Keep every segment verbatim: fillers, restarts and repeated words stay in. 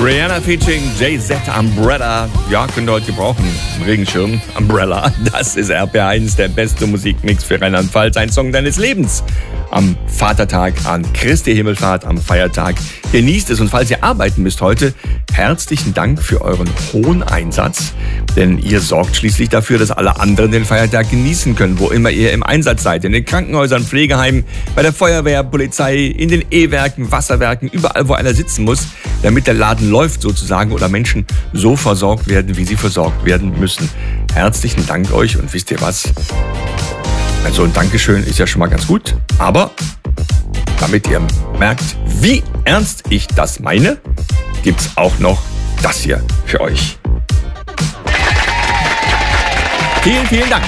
Rihanna featuring Jay-Z, Umbrella. Ja, könnt ihr heute gebrauchen. Regenschirm, Umbrella. Das ist R P R eins, der beste Musikmix für Rheinland-Pfalz. Ein Song deines Lebens. Am Vatertag, an Christi Himmelfahrt, am Feiertag. Genießt es und falls ihr arbeiten müsst heute, herzlichen Dank für euren hohen Einsatz. Denn ihr sorgt schließlich dafür, dass alle anderen den Feiertag genießen können, wo immer ihr im Einsatz seid. In den Krankenhäusern, Pflegeheimen, bei der Feuerwehr, Polizei, in den E-Werken, Wasserwerken, überall, wo einer sitzen muss, damit der Laden läuft sozusagen oder Menschen so versorgt werden, wie sie versorgt werden müssen. Herzlichen Dank euch und wisst ihr was? Also ein Dankeschön ist ja schon mal ganz gut, aber damit ihr merkt, wie ernst ich das meine, gibt's auch noch das hier für euch. Vielen, vielen Dank.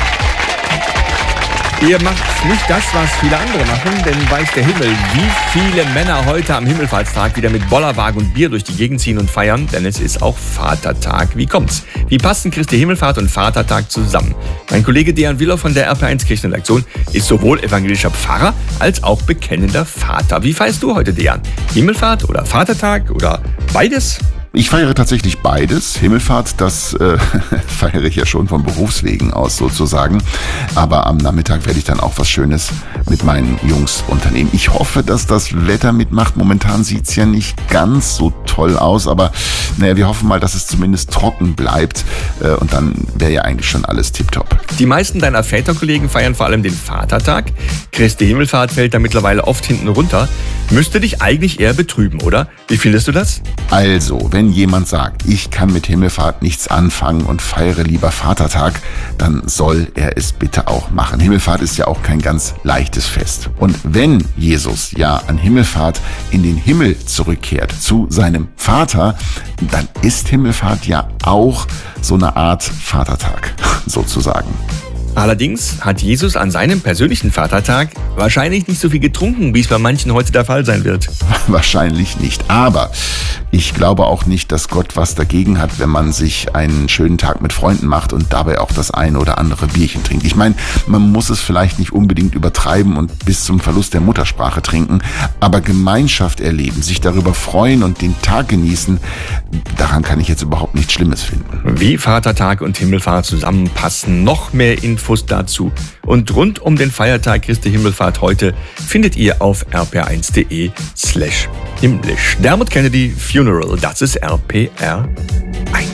Ihr macht nicht das, was viele andere machen, denn weiß der Himmel, wie viele Männer heute am Himmelfahrtstag wieder mit Bollerwagen und Bier durch die Gegend ziehen und feiern, denn es ist auch Vatertag. Wie kommt's? Wie passen Christi Himmelfahrt und Vatertag zusammen? Mein Kollege Dejan Willer von der R P R eins Kirchenredaktion ist sowohl evangelischer Pfarrer als auch bekennender Vater. Wie feierst du heute, Dejan? Himmelfahrt oder Vatertag oder beides? Ich feiere tatsächlich beides. Himmelfahrt, das äh, feiere ich ja schon von Berufswegen aus sozusagen. Aber am Nachmittag werde ich dann auch was Schönes mit meinen Jungs unternehmen. Ich hoffe, dass das Wetter mitmacht. Momentan sieht's ja nicht ganz so toll aus. Aber naja, wir hoffen mal, dass es zumindest trocken bleibt. Äh, und dann wäre ja eigentlich schon alles tipptopp. Die meisten deiner Väterkollegen feiern vor allem den Vatertag. Christi Himmelfahrt fällt da mittlerweile oft hinten runter. Müsste dich eigentlich eher betrüben, oder? Wie findest du das? Also, wenn jemand sagt, ich kann mit Himmelfahrt nichts anfangen und feiere lieber Vatertag, dann soll er es bitte auch machen. Himmelfahrt ist ja auch kein ganz leichtes Fest. Und wenn Jesus ja an Himmelfahrt in den Himmel zurückkehrt, zu seinem Vater, dann ist Himmelfahrt ja auch so eine Art Vatertag, sozusagen. Allerdings hat Jesus an seinem persönlichen Vatertag wahrscheinlich nicht so viel getrunken, wie es bei manchen heute der Fall sein wird. Wahrscheinlich nicht. Aber ich glaube auch nicht, dass Gott was dagegen hat, wenn man sich einen schönen Tag mit Freunden macht und dabei auch das eine oder andere Bierchen trinkt. Ich meine, man muss es vielleicht nicht unbedingt übertreiben und bis zum Verlust der Muttersprache trinken, aber Gemeinschaft erleben, sich darüber freuen und den Tag genießen, daran kann ich jetzt überhaupt nichts Schlimmes finden. Wie Vatertag und Himmelfahrt zusammenpassen, noch mehr Infos dazu. Und rund um den Feiertag Christi Himmelfahrt heute findet ihr auf r p r eins punkt d e slash himmlisch. Dermot Kennedy Funeral, das ist R P R eins.